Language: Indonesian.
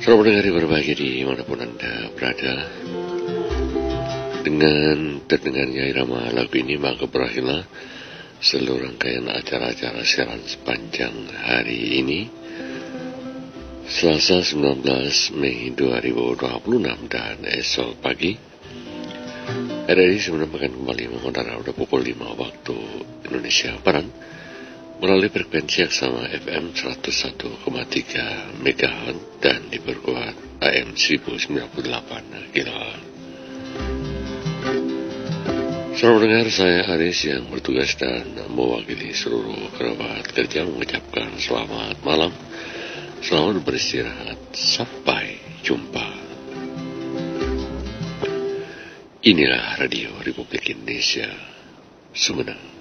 Selamat mendengar berbahagia dimanapun Anda berada. Dengan terdengarnya irama lagu ini, maka berakhirlah seluruh rangkaian acara-acara siaran sepanjang hari ini, Selasa 19 Mei 2026, dan esok pagi RRI sebelum akan kembali mengudara pada pukul 5 waktu Indonesia Barat melalui frekuensi Aksama FM 101,3 MHz dan diperkuat AM 1098 kHz. Selamat mendengar, saya Aris yang bertugas dan mewakili seluruh kerabat kerja mengucapkan selamat malam, selamat beristirahat, sampai jumpa. Inilah Radio Republik Indonesia Sumedang.